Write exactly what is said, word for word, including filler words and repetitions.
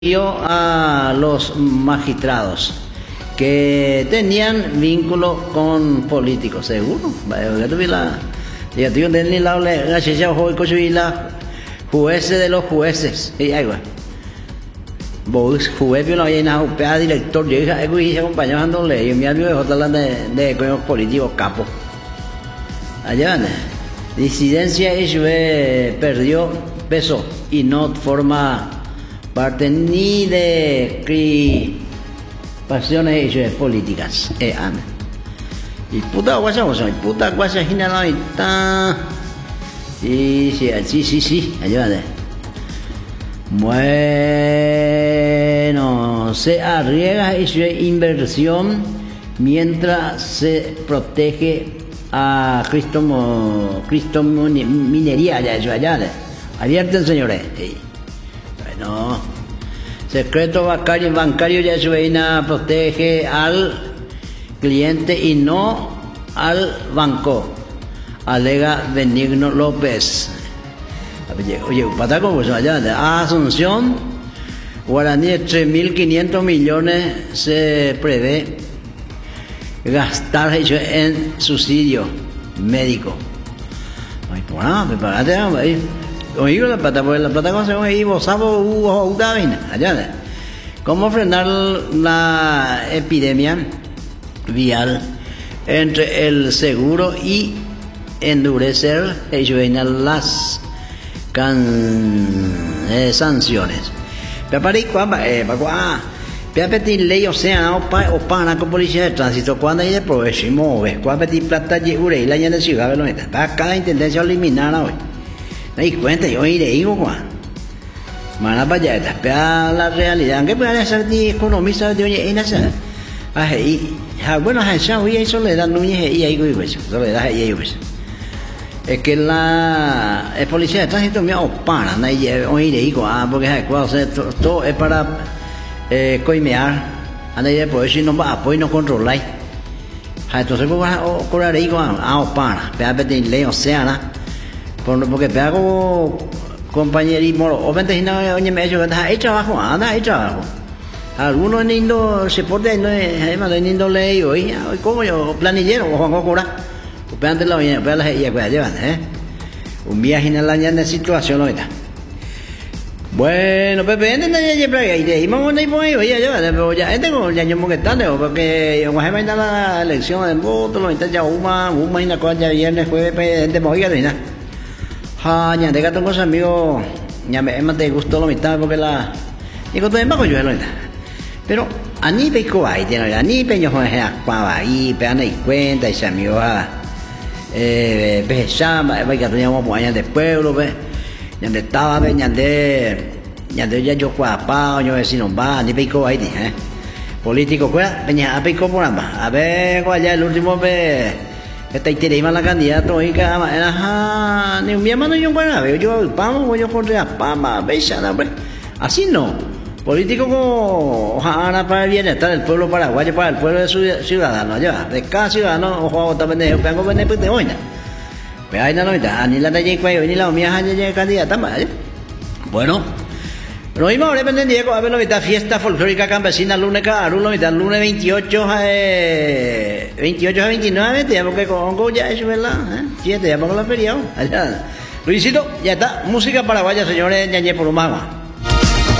A los magistrados que tenían vínculo con políticos, seguro. Jueces de los jueces. Vos juez no hay nada, pea director, yo dije, yo dije acompañando ley, yo me había dejado de de políticos capos. Allá, disidencia ellos perdió peso y no forma parte ni de cri pasiones ellos políticas. Eh, y puta guasa, vos y puta guasa, gina la mitad. Sí, sí, sí, sí, sí, ayúdate. Bueno, se arriesga esa inversión mientras se protege a Cristo, Cristo Minería, allá, eso allá. Abierten, señores. Sí. Bueno, secreto bancario, bancario ya su vaina protege al cliente y no al banco, alega Benigno López. Oye, pataco, pues allá, Asunción, Guaraní, tres mil quinientos millones se prevé gastar en subsidio médico. Ay, pues nada, prepárate, ahí. Oigo la plata, pues la plata con según ahí, vos sabes, hubo allá. ¿Cómo frenar la epidemia vial entre el seguro y endurecer las can, eh, sanciones? Pero eh, para pedir ley, o sea, o para con policía de tránsito, cuando hay de provecho y mueve, cuando pedir plata, y la llena de ciudad, para cada intendencia eliminar hoy. No hay cuenta, yo iré, digo, Juan. Mana para allá, espera la realidad. ¿Qué puede hacer de economista de hoy en esa? Bueno, esa hoy hay soledad, no hay ahí, pues, soledad ahí, pues. Es que la el policía de tránsito me opara, no hay hoy iré, digo, ah, porque todo es para eh, coimear, anda y después si no va a no controlar. Entonces, ¿cómo vas a cobrar ahí? Ah, opara, espera, pedir ley, o sea, porque pego compañerismo o vente no oye me hecho hay trabajo anda hay trabajo algunos nindo se porte no hay más de nindo ley hoy como yo planillero o Juan Cora o peante la oye para la ella pues llevan eh un viaje en la ñana situación ahorita bueno Pepe ende ya ya para ahí y vamos a ir por ahí oye ya pero ya tengo ya yo que tarde porque yo me voy a la elección en voto lo está ya una una y la cosa ya viernes jueves ende me voy a ir ah, ya te gato con amigos, ya me te gustó la mitad porque la digo todo en bajo yo la pero a ni pe ko ai tiene a ni pe yo es pa ahí pe ana y cuenta y se amigo a eh pe llama va que teníamos por allá de pueblo ve ya de estaba ve ya de ya de ya yo cuapa yo vecino va ni pe ko ai eh político cuál peña a pe ko por ambas a ver cuál ya el último ve esta interima la candidata y cada ajá ni mi hermano yo bueno yo vamos yo contra pama bella pues así no político como ojalá para el bienestar del pueblo paraguayo para el pueblo de su ciudadano allá de cada ciudadano ojo también de vengo venir pues de hoy pero ahí no no está ni la de allí cuello ni la mía allá candidata más bueno lo mismo ahora depende de Diego a ver lo mitad fiesta folclórica campesina lunes cada lunes mitad lunes veintiocho eh, veintiocho a veintinueve te llamo que con ya eso verdad ¿eh? siete llamo con la feriado allá Luisito ya está música paraguaya señores ñañe por un magua.